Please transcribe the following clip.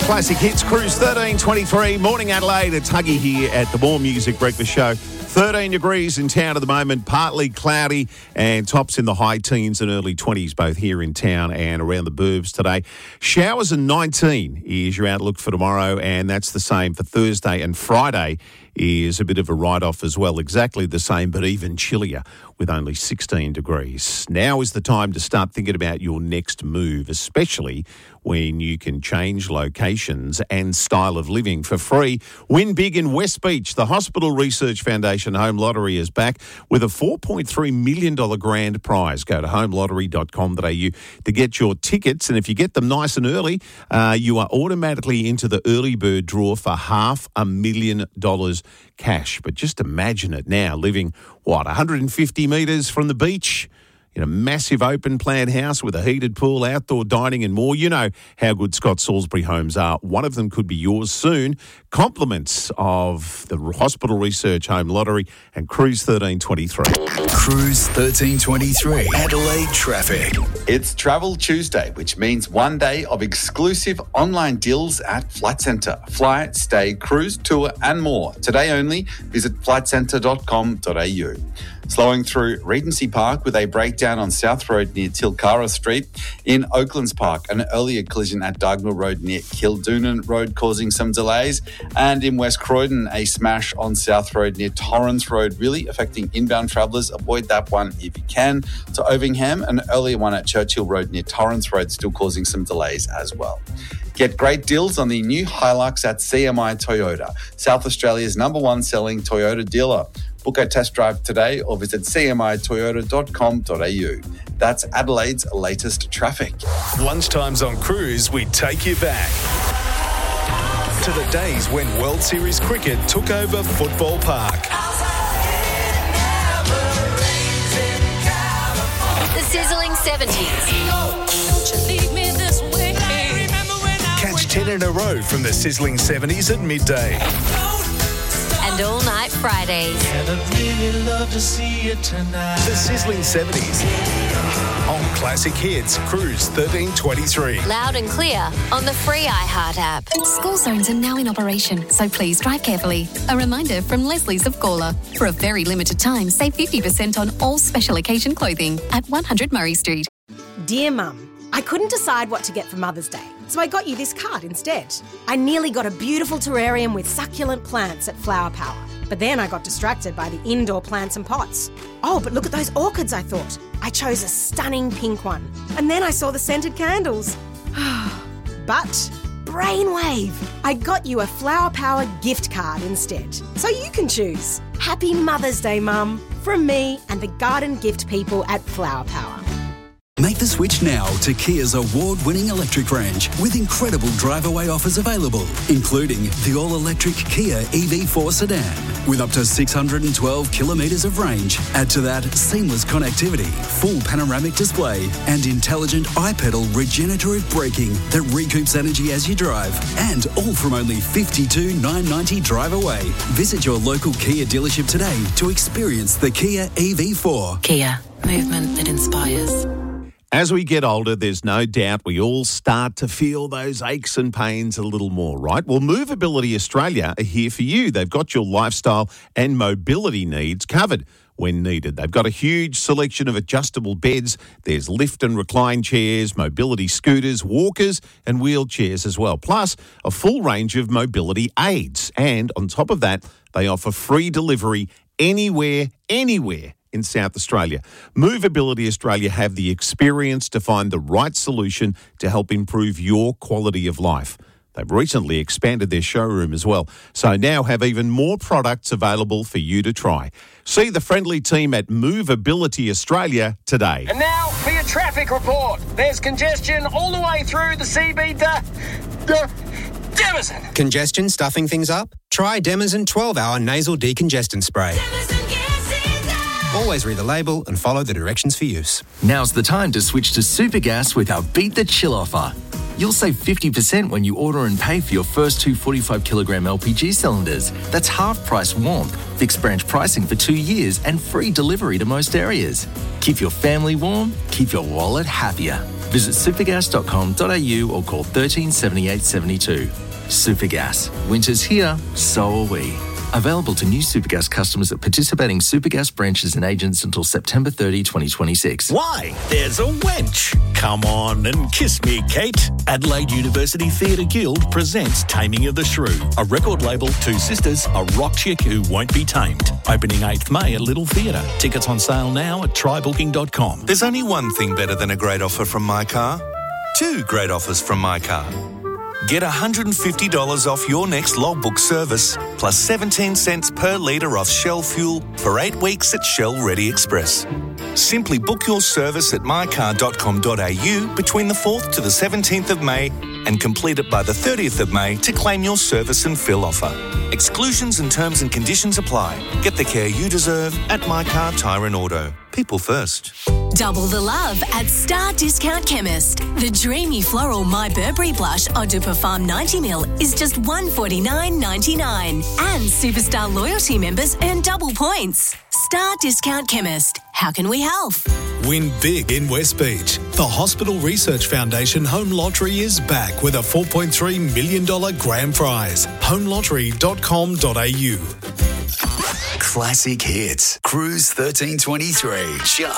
Classic Hits Cruise 1323. Morning Adelaide. It's Huggy here at the More Music Breakfast Show. 13 degrees in town at the moment, partly cloudy and tops in the high teens and early 20s both here in town and around the burbs today. Showers and 19 is your outlook for tomorrow, and that's the same for Thursday, and Friday is a bit of a write-off as well, exactly the same but even chillier with only 16 degrees. Now is the time to start thinking about your next move, especially when you can change locations and style of living for free. Win big in West Beach. The Hospital Research Foundation Home Lottery is back with a $4.3 million grand prize. Go to homelottery.com.au to get your tickets, and if you get them nice and early, you are automatically into the early bird draw for $500,000 cash. But just imagine it now, living, 150 metres from the beach, in a massive open plan house with a heated pool, outdoor dining and more. You know how good Scott Salisbury homes are. One of them could be yours soon. Compliments of the Hospital Research Home Lottery and Cruise 1323. Cruise 1323. Adelaide traffic. It's Travel Tuesday, which means one day of exclusive online deals at Flight Centre. Fly, stay, cruise, tour and more. Today only, visit flightcentre.com.au. Slowing through Regency Park with a breakdown on South Road near Tilcara Street. In Oaklands Park, an earlier collision at Diagonal Road near Kildoonan Road causing some delays. And in West Croydon, a smash on South Road near Torrens Road, really affecting inbound travellers. Avoid that one if you can. To Ovingham, an earlier one at Churchill Road near Torrens Road, still causing some delays as well. Get great deals on the new Hilux at CMI Toyota, South Australia's #1 selling Toyota dealer. Book a test drive today or visit cmitoyota.com.au. That's Adelaide's latest traffic. Lunchtimes on Cruise, we take you back to the days when World Series cricket took over Football Park. The sizzling 70s. Catch 10 in a row from the sizzling 70s at midday. And all night Fridays. The sizzling 70s on Classic Hits Cruise 1323. Loud and clear on the free iHeart app. School zones are now in operation, so please drive carefully. A reminder from Leslie's of Gawler. For a very limited time, save 50% on all special occasion clothing at 100 Murray Street. Dear Mum, I couldn't decide what to get for Mother's Day, so I got you this card instead. I nearly got a beautiful terrarium with succulent plants at Flower Power, but then I got distracted by the indoor plants and pots. Oh, but look at those orchids, I thought. I chose a stunning pink one, and then I saw the scented candles. But brainwave! I got you a Flower Power gift card instead, so you can choose. Happy Mother's Day, Mum, from me and the garden gift people at Flower Power. Make the switch now to Kia's award-winning electric range with incredible drive-away offers available, including the all-electric Kia EV4 sedan with up to 612 kilometres of range. Add to that seamless connectivity, full panoramic display and intelligent iPedal regenerative braking that recoups energy as you drive, and all from only $52,990 drive away. Visit your local Kia dealership today to experience the Kia EV4. Kia, movement that inspires. As we get older, there's no doubt we all start to feel those aches and pains a little more, right? Well, Movability Australia are here for you. They've got your lifestyle and mobility needs covered when needed. They've got a huge selection of adjustable beds. There's lift and recline chairs, mobility scooters, walkers and wheelchairs as well, plus a full range of mobility aids. And on top of that, they offer free delivery anywhere in South Australia. Movability Australia have the experience to find the right solution to help improve your quality of life. They've recently expanded their showroom as well, so now have even more products available for you to try. See the friendly team at Movability Australia today. And now for your traffic report. There's congestion all the way through the CB Demison. Congestion stuffing things up? Try Demison 12-hour nasal decongestant spray. Always read the label and follow the directions for use. Now's the time to switch to Supergas with our Beat the Chill offer. You'll save 50% when you order and pay for your first two 45-kilogram LPG cylinders. That's half price warmth, fixed branch pricing for 2 years and free delivery to most areas. Keep your family warm, keep your wallet happier. Visit supergas.com.au or call 13 78 72. Supergas. Winter's here, so are we. Available to new Supergas customers at participating Supergas branches and agents until September 30, 2026. Why? There's a wench. Come on and kiss me, Kate. Adelaide University Theatre Guild presents Taming of the Shrew, a record label, two sisters, a rock chick who won't be tamed. Opening 8th May at Little Theatre. Tickets on sale now at trybooking.com. There's only one thing better than a great offer from My Car. Two great offers from My Car. Get $150 off your next logbook service, plus 17 cents per litre off Shell fuel for 8 weeks at Shell Ready Express. Simply book your service at mycar.com.au between the 4th to the 17th of May and complete it by the 30th of May to claim your service and fill offer. Exclusions and terms and conditions apply. Get the care you deserve at My Car Tyre and Auto. People first. Double the love at Star Discount Chemist. The dreamy floral My Burberry blush Eau de Parfum 90ml is just $149.99. And Superstar loyalty members earn double points. Star Discount Chemist. How can we help? Win big in West Beach. The Hospital Research Foundation Home Lottery is back with a $4.3 million grand prize. homelottery.com.au. Classic hits. Cruise 1323.